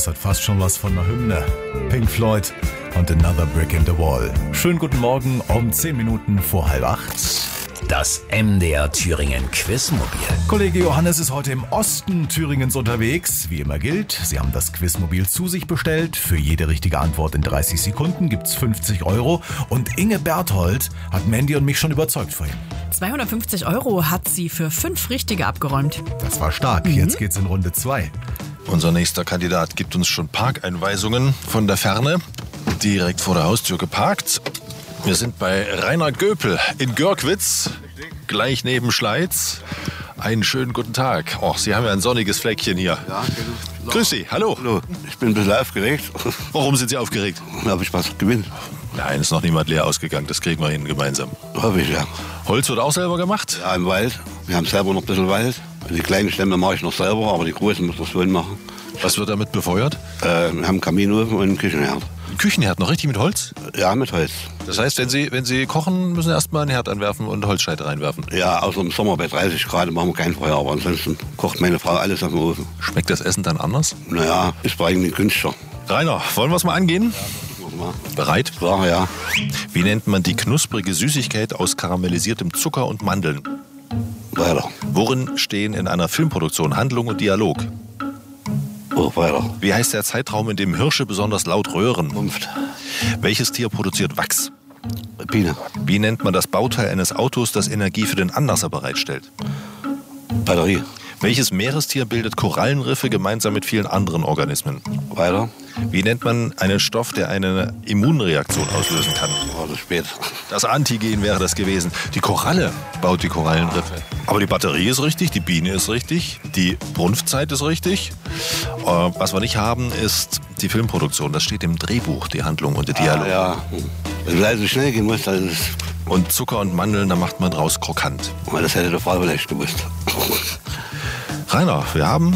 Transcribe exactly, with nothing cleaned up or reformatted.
das hat fast schon was von einer Hymne. Pink Floyd und Another Brick in the Wall. Schönen guten Morgen um zehn Minuten vor halb acht. Das M D R Thüringen Quizmobil. Kollege Johannes ist heute im Osten Thüringens unterwegs. Wie immer gilt, Sie haben das Quizmobil zu sich bestellt. Für jede richtige Antwort in dreißig Sekunden gibt's fünfzig Euro. Und Inge Berthold hat Mandy und mich schon überzeugt vorhin. zweihundertfünfzig Euro hat sie für fünf Richtige abgeräumt. Das war stark. Mhm. Jetzt geht's in Runde zwei. Unser nächster Kandidat gibt uns schon Parkeinweisungen von der Ferne. Direkt vor der Haustür geparkt. Wir sind bei Rainer Göpel in Görkwitz, gleich neben Schleiz. Einen schönen guten Tag. Oh, Sie haben ja ein sonniges Fleckchen hier. Ja, genau. Grüß Sie, hallo. Hallo, ich bin ein bisschen aufgeregt. Warum sind Sie aufgeregt? Ob ich was gewinne? Nein, ist noch niemand leer ausgegangen. Das kriegen wir hin gemeinsam. Hoffe ich, ja. Holz wird auch selber gemacht? Ja, im Wald. Wir haben selber noch ein bisschen Wald. Die kleinen Stämme mache ich noch selber, aber die großen muss das schon machen. Was wird damit befeuert? Äh, wir haben einen Kaminofen und einen Küchenherd. Ein Küchenherd, noch richtig mit Holz? Ja, mit Holz. Das heißt, wenn Sie, wenn Sie kochen, müssen Sie erstmal einen Herd anwerfen und Holzscheite reinwerfen? Ja, außer im Sommer bei dreißig Grad machen wir kein Feuer, aber ansonsten kocht meine Frau alles auf dem Ofen. Schmeckt das Essen dann anders? Naja, ist bei eigentlich günstiger. Rainer, wollen wir es mal angehen? Ja, Bereit? ja, ja. Wie nennt man die knusprige Süßigkeit aus karamellisiertem Zucker und Mandeln? Weiter. Worin stehen in einer Filmproduktion Handlung und Dialog? Oh, weiter. Wie heißt der Zeitraum, in dem Hirsche besonders laut röhren? Rumpft. Welches Tier produziert Wachs? Biene. Wie nennt man das Bauteil eines Autos, das Energie für den Anlasser bereitstellt? Batterie. Welches Meerestier bildet Korallenriffe gemeinsam mit vielen anderen Organismen? Weiter. Wie nennt man einen Stoff, der eine Immunreaktion auslösen kann? Oh, das ist spät. Das Antigen wäre das gewesen. Die Koralle baut die Korallenriffe. Aber die Batterie ist richtig, die Biene ist richtig, die Brunftzeit ist richtig. Äh, was wir nicht haben, ist die Filmproduktion. Das steht im Drehbuch, die Handlung und der Dialog. Ah, ja. Wenn es leise schnell gehen muss, dann ist es... Und Zucker und Mandeln, da macht man draus krokant. Das hätte der Frau vielleicht gewusst. Rainer, wir haben